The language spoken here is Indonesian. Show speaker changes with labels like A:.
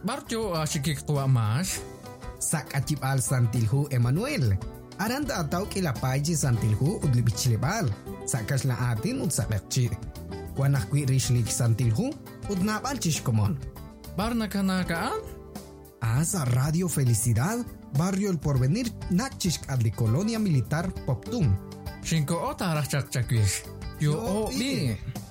A: Barjo sikik tua mas.
B: Sak acip al santilhu Emmanuel. Aranda atau kilapay ji santilhu udlibichilebal. Sakas la atin ud sakakci. Wanah kwi rishlik santilhu udnabal chishkomon.
A: Barna kanakaan?
B: Asa Radio Felicidad, Barrio El Porvenir, Nachishk adli Colonia Militar Poptum.
A: Shinko o tarach chakchakwish. Yo o bi.